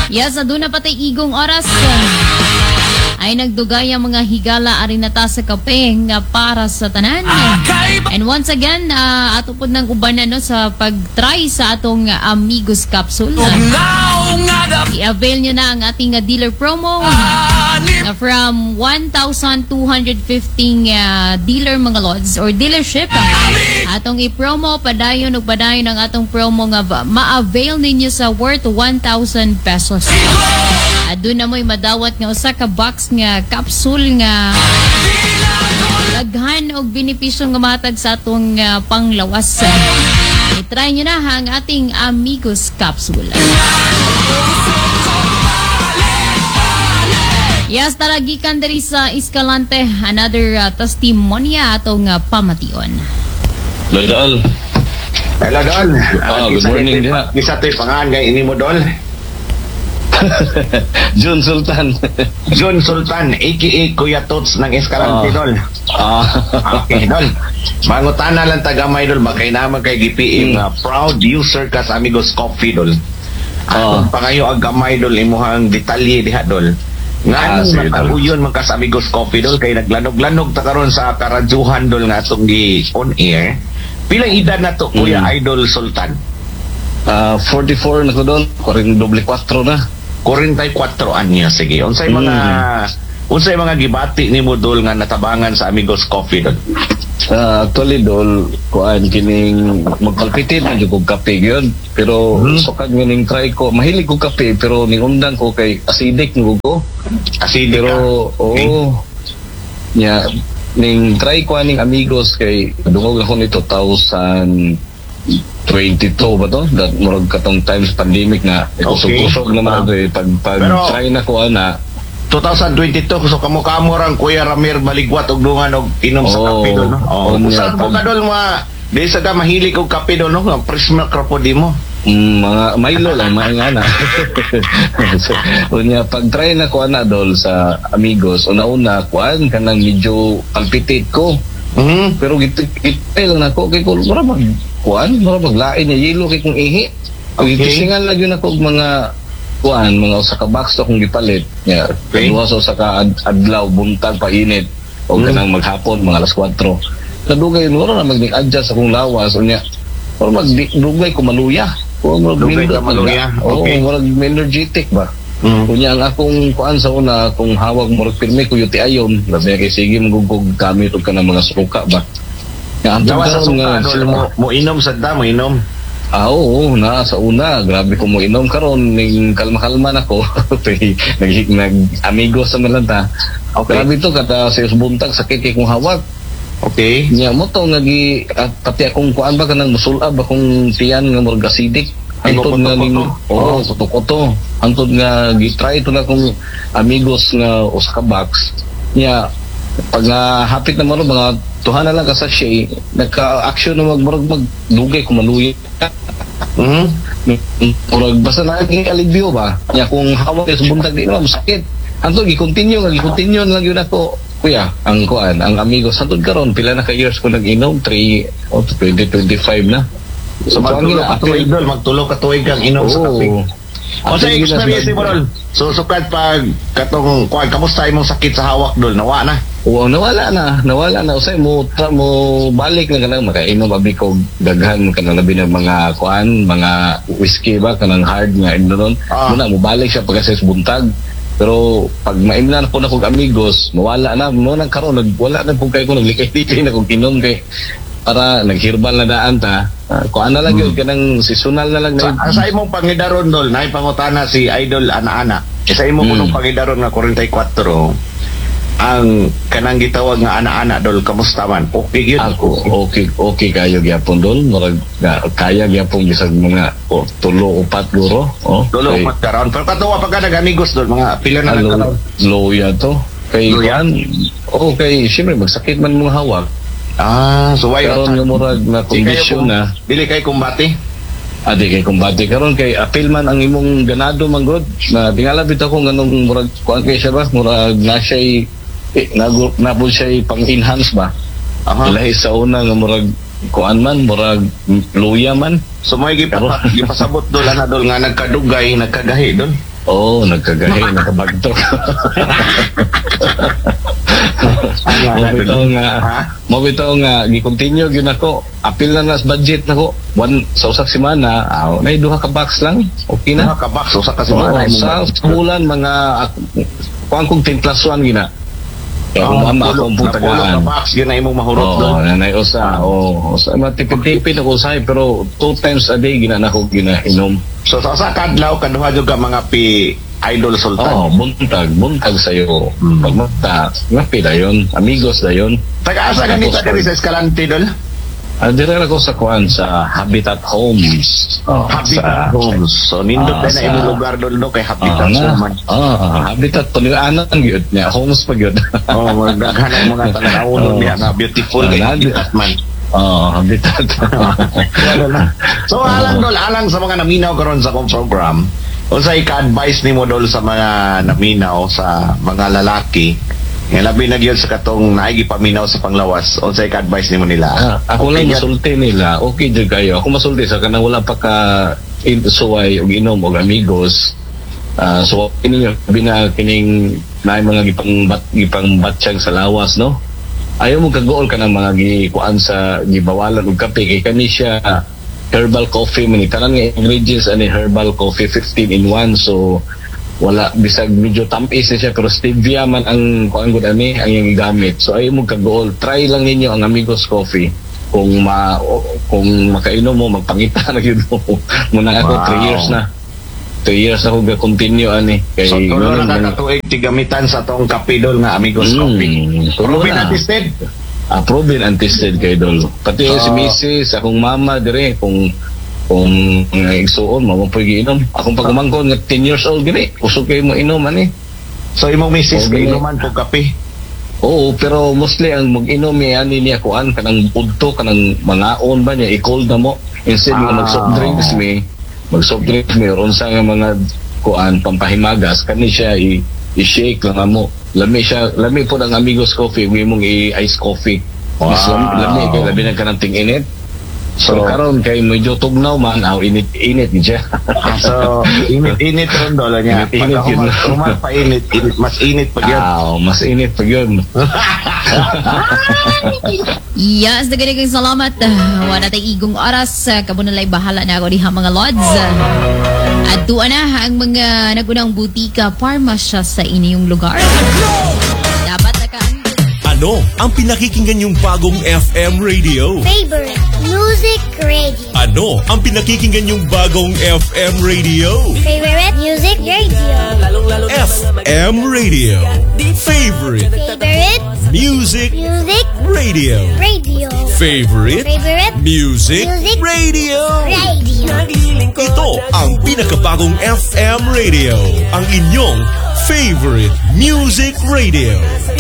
Yes, aduna patay igong oras. Ay nagdugay ang mga higala arinata sa kape nga para sa tanan. And once again, ato po ng uban no, sa pag-try sa atong Amigos Capsule. I-avail nyo na ang ating dealer promo from 1,215 dealer mga lods or dealership. Atong i-promo, padayon o padayon ang atong promo nga ma-avail ninyo sa worth 1,000 pesos. Doon na mo'y madawat nga usa ka box nga capsule nga daghan og benepisyo nga matag sa atong panglawas. I-try nyo na ang ating Amigos Capsule. Yes, taragikan dari sa Escalante, another testimonya atong pamation. Dol. Hello, Dol. Good morning din. Isa to'y pangalan kay ini mo, Dol. John Sultan. John Sultan, a.k.a. Kuya Tots ng Escalante, Dol. Okay, Dol. Mangutana lang tagamay, Dol. Bakay naman kay GPM proud user ka sa Amigos Coffee, Dol. Atong pangayo ang gamay, Dol. Imuhang detalye diha, Dol. Nga mataguyon man ka sa Amigos Coffee, Dol. Kay naglanog-lanog ta karon sa karadzuhan, Dol, nga atong on air. Pilang edad na to, Kuya Idol Sultan? 44 na ko, Dol. 44 na. 44 anyo, sige. Unsay mga gibati nimo, Dol, nga natabangan sa Amigos Coffee, Dol? Actually, Dol, kuan kining magpalpitin na jud kog kape gyud. Pero sukad ning try ko, mahilig ko kape pero ning undan ko kay acidic nugo ko. Acidic pero ning try ko ning Amigos kay dungog ako ni 2022 ba to? That murag katong times pandemic na kusog-kusog naman pag try na ko ana 2022 so kamo rang Kuya Ramir maligwat og dungan og inom sa kape do no. Usa mo ka, Dol, di sa ka mahilig og kape do no, prisma krapodi mo. Mga Milo lang mga ana. Unya pag try na ko ana, Dol, sa Amigos una kuan kanang medyo palpitate ko. Pero gitay lang nako kay ko mura maglain niya yelo kay kung ihi. Gisingan lang yun ako mga mga usa ka box to kung gipalit. Kadua sa usa ka adlaw buntag painit o kanang maghapon mga alas 4. Kadugay mura na mag-adjust akong lawas unya. Or magdugay ko maluya. Murag energetic ba? Kunya ang akong kuan sa una kung hawag mo pirmi ko yuti ayon labi kay sige magugog gamit og kanang mga suka ba nga sa suka mo inom sadda mo inom oo na sa una grabe ko mo inom karon ning kalma-kalma nako nag Amigos sa malanta grabe to kada sa buntag sakit kay kong hawak nya mo to pati akong kuan ba kanang musulab akong tiyan nga murag acidic antod nga ning kuto antod nga gitry ito na kong Amigos nga usa ka box nya pag hapit na mo mga tuhan na lang ka sa siya nagka-action na magdugay kung maluya murag basta na naging alibyo ba nya kung hawak sa buntag di naman sakit antod gi-continue lang yun ako kuya ang kuan ang Amigos antod karon pila na ka years ko nag-inom 2025 na. So magtulo ka tuig kang inom sa kape. O sa experience mo, Dol, so sukad pag katong kuan kamusta imong sakit sa hawak, Dol, nawala na usay mo balik na kanang makainom abi ko daghan kanang labi ng mga kuan mga whiskey ba kanang hard nga inom muna mo balik siya pag sa buntag. Pero pag maimnan ko na kog Amigos mawala na mo nang karon wala na pug kay ko naglikay-likay na kog inom kay para naghirbal na daan ta kuan na lang yun kanang seasonal na lang sa imong pangidaron, Dol, naay pangutana si Idol ana-ana sa imong kunong pangidaron nga 44 ang kanang gitawag nga ana-ana, Dol, kamusta man? Okay gyud ako okay kayo gyapon, Dol, murag kaya gyapon bisag mga 3-4 guro karon pero katuwa pag nag-Amigos, Dol, mga pila na lang karon loya to kay kuan okay syempre magsakit man mong hawak. So why karon nga murag na kondisyon na dili kay kumbati? Di kay kumbati karon kay apil man ang imong ganado manggod na tingala bitaw ko nganong murag kuan kay siya ba murag na siya na po siya pang-enhance ba lahi sa una nga murag kuan man murag luya man so may gipasabot, Dol, ana, Dol, nga nagkadugay nagkagahi, Dol Oo, nagkagahi, nakabagtok. Mabitaw nga, gi-continue yun ako. Apil na nas budget nako. Sa usak simana, nay duha ka box lang. Okay na. Duha ka box, usak ka simana. Sa bulan, mga, kuang kong 10 plus 1 gina. Kaya mama akong putagaan. Box, yun na imong mahurot doon. Nanay usa. Matipid-tipid ako usahay, pero 2 times a day gina na ako ginainom. So sa kadlaw kaduha jud ka mga idol sultan. Buntag sayo. Pagmata, ngapi dayon, amigos dayon. Taga-asa ganito diri sa Escalante dol? Dire ako sa kuan sa Habitat Homes. Habitat Homes. So nindot na imong lugar dol no kay Habitat Homes. Habitat to nilanan gyud niya, homes pa gyud. Magdaghan mga tanaw niya na beautiful kay Habitat man. Habitat. So alang sa mga naminaw karon sa akong program, unsay ka-advise nimo dol sa mga naminaw sa mga lalaki? Nga labi na gyud sa katong naigi paminaw sa panglawas, unsay ka-advise nimo nila? Ako lang masulti nila. Okay jud kayo. Ako masulti sa kanang wala pa ka suway og inom og amigos. So ini kining naay mga gipang batsyag sa lawas, no? Ayaw mo kagool ka ng mga gikuan sa gibawalan og kape kay kani siya herbal coffee man tanan nga ingredients ani herbal coffee 15 in 1, so wala bisag medyo tamis na siya pero stevia man ang kuan gud ani ang iyang gigamit. So ayaw mo kagool, try lang ninyo ang Amigos Coffee. Kung makainom mo magpangita na gyud mo. Muna ako 3 years na. 2 years ako ga-continue ani kay so tulo na katuig tigamitan sa tong kapidol nga Amigos Coffee. Proven and tested. Proven and tested kay dol. Pati si Mrs. akong mama dire kung igsuon mo pwede giinom. Akong pagumangkon nga 10 years old gini, usog kay mo inom ani. So imong Mrs. kay inuman po kape. Oo, pero mostly ang mag-inom niya kuan kanang budto kanang mangaon ba niya i-cold na mo instead nga mag-soft drinks or unsa nga mga kuan pampahimagas kani siya i-shake lang mo. Lami po ang Amigos Coffee, mong i-ice coffee. Lami kay labi na kanang ting-init. So karon kay medyo tugnaw man, init siya. So init ron dola niya. Init yun. Painit, mas init pa yun. Mas init pa yun. Yes, dagang salamat. Wala tayong igong oras. Kabunalay bahala na ako diha mga lods. At tuwa na ang mga nagunang butika, parmasya sa inyong lugar. Dapat ano ang pinakikinggan yung bagong FM radio? Favorite Music Radio. Ano ang pinakikinggan yung bagong FM radio? Favorite Music Radio. FM radio. Favorite Music Radio. Favorite Music Radio. Ito ang pinakabagong FM radio. Ang inyong favorite music radio.